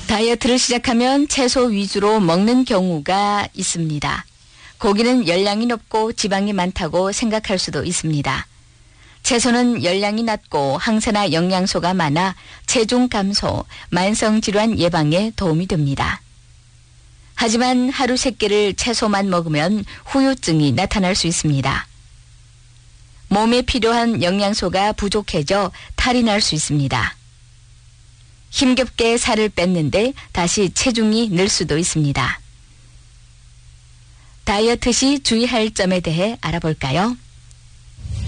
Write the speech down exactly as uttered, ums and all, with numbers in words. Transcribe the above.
다이어트를 시작하면 채소 위주로 먹는 경우가 있습니다. 고기는 열량이 높고 지방이 많다고 생각할 수도 있습니다. 채소는 열량이 낮고 항산화 영양소가 많아 체중 감소, 만성질환 예방에 도움이 됩니다. 하지만 하루 세 끼를 채소만 먹으면 후유증이 나타날 수 있습니다. 몸에 필요한 영양소가 부족해져 탈이 날 수 있습니다. 힘겹게 살을 뺐는데 다시 체중이 늘 수도 있습니다. 다이어트 시 주의할 점에 대해 알아볼까요?